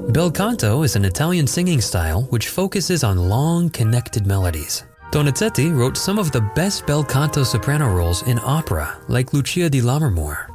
Bel canto is an Italian singing style which focuses on long, connected melodies. Donizetti wrote some of the best bel canto soprano roles in opera, like Lucia di Lammermoor.